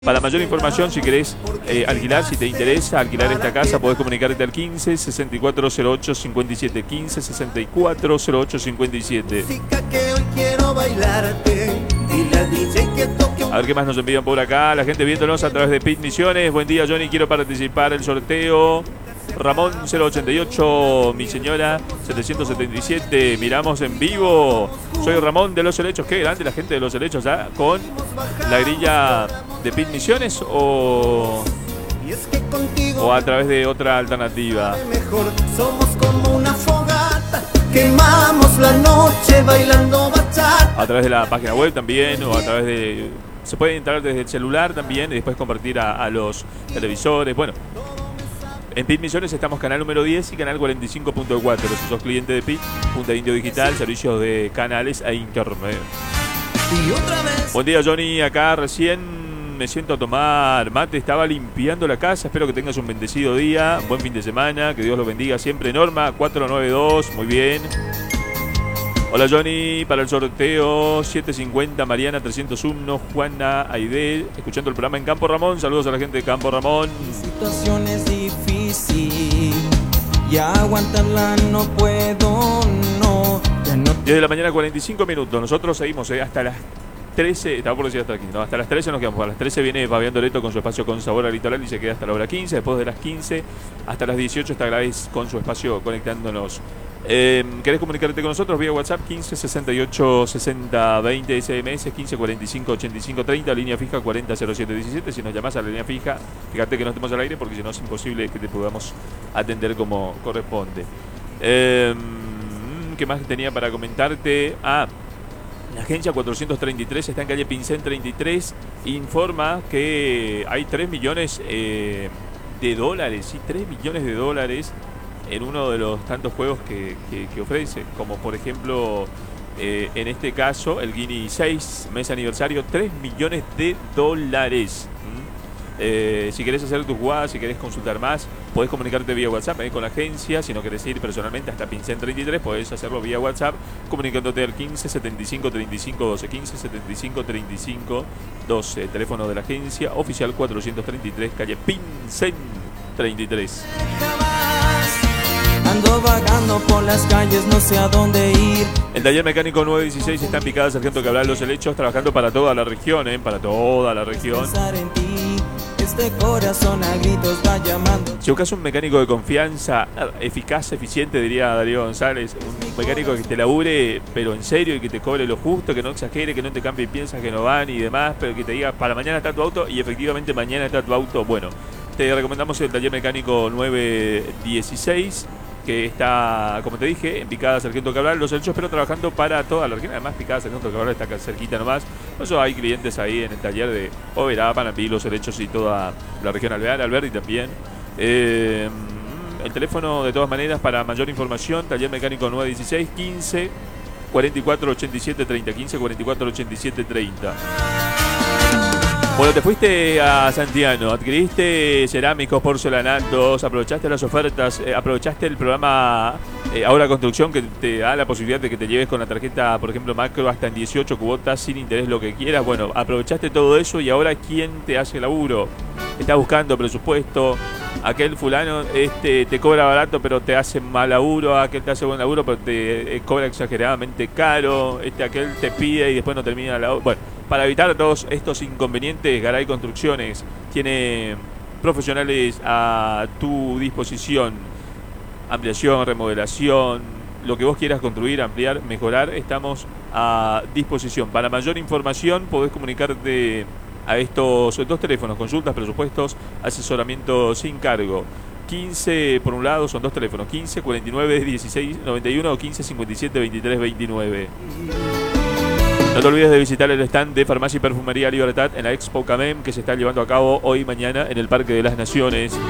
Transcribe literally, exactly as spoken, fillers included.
Para mayor información, si querés eh, alquilar, si te interesa alquilar esta casa, podés comunicarte al quince, sesenta y cuatro cero ocho, cincuenta y siete, quince, sesenta y cuatro cero ocho, cincuenta y siete. A ver qué más nos envían por acá. La gente viéndonos a través de Pit Misiones. Buen día, Johnny, quiero participar del sorteo. Ramón cero ochenta y ocho, mi señora setecientos setenta y siete, miramos en vivo. Soy Ramón de Los Helechos. Qué grande la gente de Los Helechos, ¿ya? Con la grilla de Pit Misiones o, o a través de otra alternativa. Somos como una fogata, quemamos la noche bailando bachata. A través de la página web también, o a través de... Se puede entrar desde el celular también y después compartir a, a los televisores. Bueno, en Pit Misiones estamos canal número diez y canal cuarenta y cinco punto cuatro. Si sos cliente de Pit, Punta Indio Digital, servicios de canales e internet. Buen día, Johnny. Acá recién me siento a tomar mate. Estaba limpiando la casa. Espero que tengas un bendecido día. Buen fin de semana. Que Dios los bendiga siempre. Norma cuatro nueve dos. Muy bien. Hola, Johnny. Para el sorteo siete cincuenta, Mariana trescientos uno, Juana Aide. Escuchando el programa en Campo Ramón. Saludos a la gente de Campo Ramón. Mi situación es difícil y aguantarla no puedo, no. Ya no. diez de la mañana, cuarenta y cinco minutos. Nosotros seguimos eh, hasta las trece. Estaba por decir hasta aquí, ¿no? Hasta las trece nos quedamos. A las trece viene Fabián Doreto con su espacio Con Sabor al Litoral y se queda hasta la hora quince. Después de las quince hasta las dieciocho está Gladys con su espacio Conectándonos. Eh, ¿Querés comunicarte con nosotros vía WhatsApp? Quince sesenta y ocho sesenta veinte, S M S quince cuarenta y cinco ochenta y cinco treinta, línea fija cuarenta cero siete diecisiete. Si nos llamás a la línea fija, fíjate que no estemos al aire porque si no es imposible que te podamos atender como corresponde. Eh, ¿Qué más tenía para comentarte? Ah, la agencia cuatrocientos treinta y tres está en calle Pincén treinta y tres. Informa que hay tres millones eh, de dólares, sí, tres millones de dólares en uno de los tantos juegos que, que, que ofrece, como por ejemplo, eh, en este caso, el Guinea seis, mes aniversario, tres millones de dólares. ¿Mm? Eh, si querés hacer tus jugadas, si querés consultar más, podés comunicarte vía WhatsApp eh, con la agencia. Si no querés ir personalmente hasta Pincén treinta y tres, podés hacerlo vía WhatsApp, comunicándote al quince setenta y cinco treinta y cinco doce, quince setenta y cinco treinta y cinco doce, teléfono de la agencia oficial cuatrocientos treinta y tres, calle Pincén treinta y tres. Ando vagando por las calles, no sé a dónde ir. El taller mecánico nueve dieciséis está en Picada Sargento Cabral Los Helechos, trabajando para toda la región, ¿eh? Para toda la región. En ti, este corazón a gritos va llamando. Si buscas un mecánico de confianza, eficaz, eficiente, diría Darío González, un mecánico que te labure, pero en serio, y que te cobre lo justo, que no exagere, que no te cambie piensas que no van y demás, pero que te diga, para mañana está tu auto, y efectivamente mañana está tu auto. Bueno, te recomendamos el taller mecánico nueve dieciséis, que está, como te dije, en Picada Sargento Cabral Los Helechos, pero trabajando para toda la región. Además, Picada Sargento Cabral está acá cerquita nomás. Por eso hay clientes ahí en el taller de Oberá, Panambi, Los Helechos y toda la región alvear, Alberdi también. Eh, el teléfono, de todas maneras, para mayor información, taller mecánico nueve dieciséis, quince cuarenta y cuatro ochenta y siete treinta, quince cuarenta y cuatro ochenta y siete treinta. Bueno, te fuiste a Santiano, adquiriste cerámicos, porcelanatos, aprovechaste las ofertas, eh, aprovechaste el programa eh, Ahora Construcción, que te da la posibilidad de que te lleves con la tarjeta, por ejemplo, Macro, hasta en dieciocho cuotas, sin interés, lo que quieras. Bueno, aprovechaste todo eso y ahora ¿quién te hace el laburo? Estás buscando presupuesto, aquel fulano este te cobra barato pero te hace mal laburo, aquel te hace buen laburo pero te eh, cobra exageradamente caro, este aquel te pide y después no termina la laburo. Bueno, para evitar todos estos inconvenientes, Garay Construcciones tiene profesionales a tu disposición. Ampliación, remodelación, lo que vos quieras construir, ampliar, mejorar, estamos a disposición. Para mayor información podés comunicarte a estos dos teléfonos: consultas, presupuestos, asesoramiento sin cargo. quince por un lado, son dos teléfonos, quince cuarenta y nueve dieciséis noventa y uno o quince cincuenta y siete veintitrés veintinueve. No te olvides de visitar el stand de Farmacia y Perfumería Libertad en la Expo Camem, que se está llevando a cabo hoy y mañana en el Parque de las Naciones.